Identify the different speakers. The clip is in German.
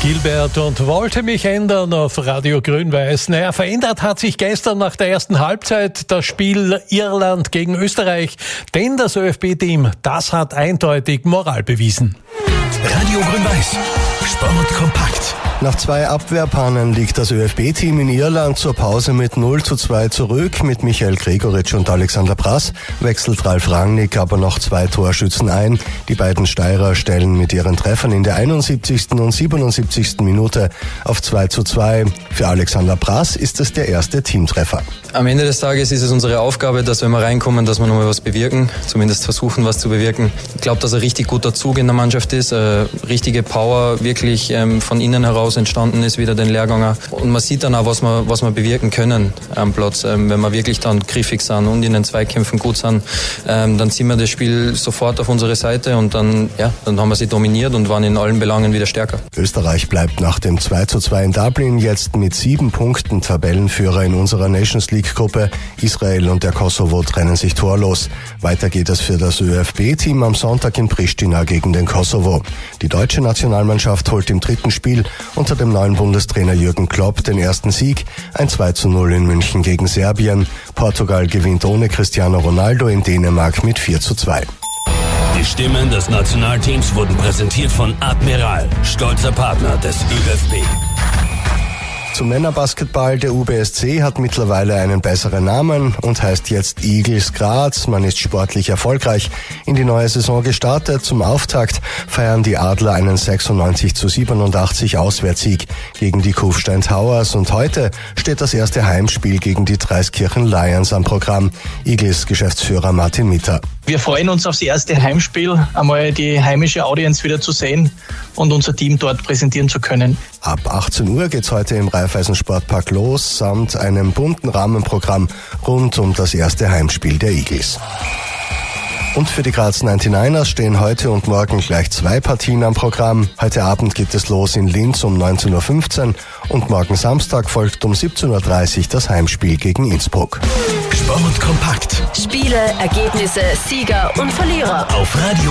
Speaker 1: Gilbert und wollte mich ändern auf Radio Grün-Weiß. Naja, verändert hat sich gestern nach der ersten Halbzeit das Spiel Irland gegen Österreich. Denn das ÖFB-Team, das hat eindeutig Moral bewiesen.
Speaker 2: Radio Grün-Weiß. Sport kompakt.
Speaker 3: Nach 2 Abwehrpannen liegt das ÖFB-Team in Irland zur Pause mit 0:2 zurück. Mit Michael Gregoritsch und Alexander Prass wechselt Ralf Rangnick aber noch 2 Torschützen ein. Die beiden Steirer stellen mit ihren Treffern in der 71. und 77. Minute auf 2:2. Für Alexander Prass ist es der erste Teamtreffer.
Speaker 4: Am Ende des Tages ist es unsere Aufgabe, dass wenn wir reinkommen, dass wir nochmal was bewirken, zumindest versuchen, was zu bewirken. Ich glaube, dass ein richtig guter Zug in der Mannschaft ist, richtige Power wirklich von innen heraus entstanden ist, wieder den Lehrganger. Und man sieht dann auch, was wir bewirken können am Platz. Wenn wir wirklich dann griffig sind und in den Zweikämpfen gut sind, dann ziehen wir das Spiel sofort auf unsere Seite und dann haben wir sie dominiert und waren in allen Belangen wieder stärker.
Speaker 3: Österreich bleibt nach dem 2:2 in Dublin jetzt mit 7 Punkten Tabellenführer in unserer Nations League-Gruppe. Israel und der Kosovo trennen sich torlos. Weiter geht es für das ÖFB-Team am Sonntag in Pristina gegen den Kosovo. Die deutsche Nationalmannschaft holt im 3. Spiel unter dem neuen Bundestrainer Jürgen Klopp den ersten Sieg, ein 2:0 in München gegen Serbien. Portugal gewinnt ohne Cristiano Ronaldo in Dänemark mit 4:2.
Speaker 2: Die Stimmen des Nationalteams wurden präsentiert von Admiral, stolzer Partner des ÖFB.
Speaker 3: Zum Männerbasketball, der UBSC hat mittlerweile einen besseren Namen und heißt jetzt Eagles Graz. Man ist sportlich erfolgreich in die neue Saison gestartet. Zum Auftakt feiern die Adler einen 96:87 Auswärtssieg gegen die Kufstein Towers. Und heute steht das erste Heimspiel gegen die Dreiskirchen Lions am Programm. Eagles Geschäftsführer Martin Mitter.
Speaker 5: Wir freuen uns auf das erste Heimspiel, einmal die heimische Audience wieder zu sehen und unser Team dort präsentieren zu können.
Speaker 3: Ab 18 Uhr geht's heute im Raiffeisen-Sportpark los, samt einem bunten Rahmenprogramm rund um das erste Heimspiel der Eagles. Und für die Graz 99ers stehen heute und morgen gleich 2 Partien am Programm. Heute Abend geht es los in Linz um 19:15 Uhr und morgen Samstag folgt um 17:30 Uhr das Heimspiel gegen Innsbruck.
Speaker 2: Sport kompakt.
Speaker 6: Spiele, Ergebnisse, Sieger und Verlierer.
Speaker 2: Auf Radio